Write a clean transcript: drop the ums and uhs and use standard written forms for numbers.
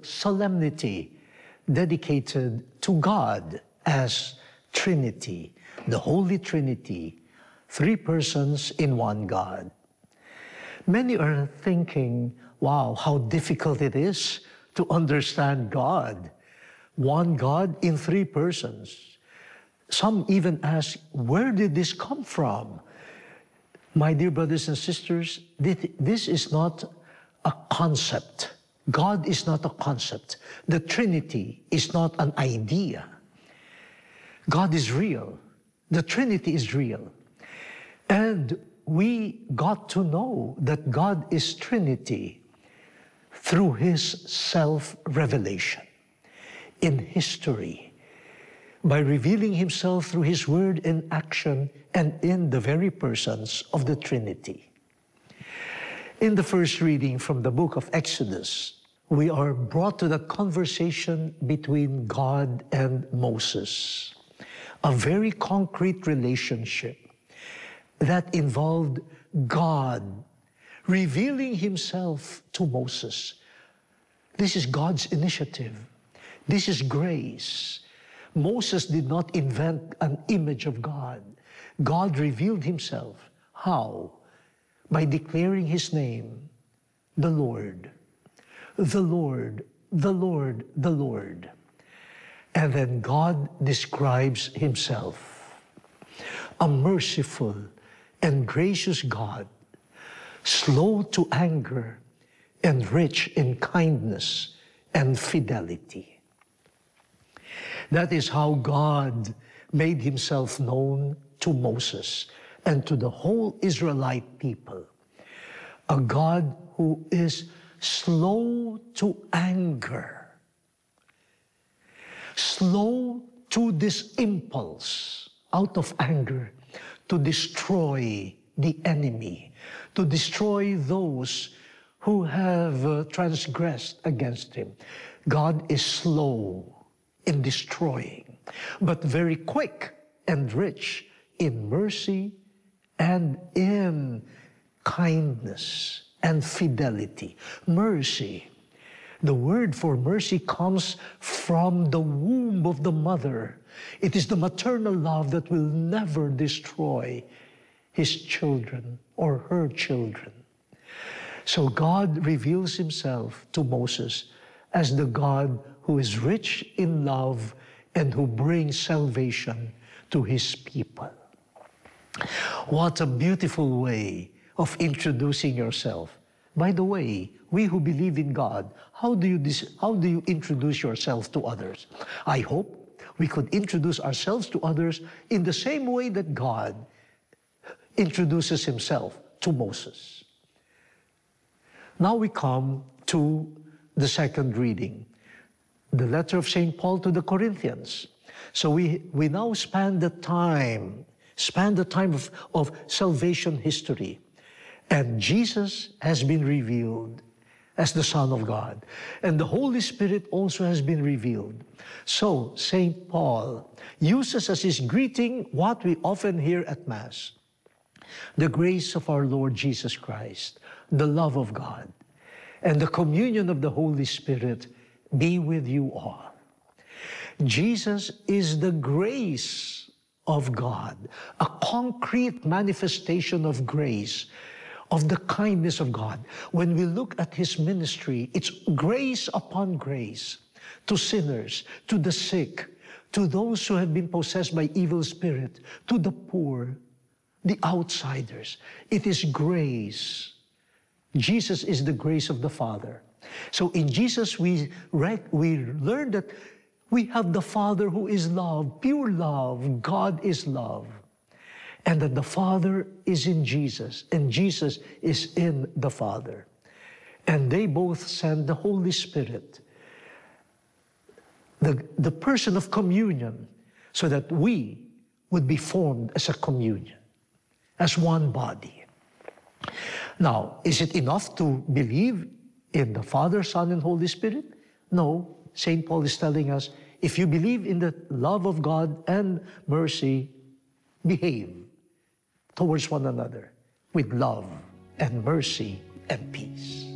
solemnity dedicated to God as Trinity, the Holy Trinity, three persons in one God. Many are thinking, wow, how difficult it is to understand God. One God in three persons. Some even ask, where did this come from? My dear brothers and sisters, this is not a concept. God is not a concept. The Trinity is not an idea. God is real. The Trinity is real. And we got to know that God is Trinity through His self-revelation in history, by revealing Himself through His word and action and in the very persons of the Trinity. In the first reading from the book of Exodus, we are brought to the conversation between God and Moses, a very concrete relationship that involved God revealing Himself to Moses. This is God's initiative. This is grace. Moses did not invent an image of God. God revealed Himself. How? By declaring His name, the Lord, the Lord, the Lord, the Lord. And then God describes Himself, a merciful and gracious God, slow to anger and rich in kindness and fidelity. That is how God made Himself known to Moses and to the whole Israelite people. A God who is slow to anger, slow to this impulse out of anger to destroy the enemy, to destroy those who have transgressed against Him. God is slow in destroying, but very quick and rich in mercy and in kindness and fidelity. Mercy. The word for mercy comes from the womb of the mother. It is the maternal love that will never destroy His children or her children. So God reveals Himself to Moses as the God who is rich in love and who brings salvation to His people. What a beautiful way of introducing yourself. By the way, we who believe in God, how do you introduce yourself to others? I hope we could introduce ourselves to others in the same way that God introduces Himself to Moses. Now we come to the second reading, the letter of St. Paul to the Corinthians. So we now span the time of salvation history. And Jesus has been revealed as the Son of God. And the Holy Spirit also has been revealed. So St. Paul uses as his greeting what we often hear at Mass: the grace of our Lord Jesus Christ, the love of God, and the communion of the Holy Spirit be with you all. Jesus is the grace of God, a concrete manifestation of grace, of the kindness of God. When we look at His ministry, it's grace upon grace to sinners, to the sick, to those who have been possessed by evil spirit, to the poor, the outsiders. It is grace. Jesus is the grace of the Father. So in Jesus, we learn that we have the Father who is love, pure love. God is love. And that the Father is in Jesus, and Jesus is in the Father. And they both send the Holy Spirit, the person of communion, so that we would be formed as a communion, as one body. Now, is it enough to believe in the Father, Son, and Holy Spirit? No. St. Paul is telling us, if you believe in the love of God and mercy, behave towards one another with love and mercy and peace.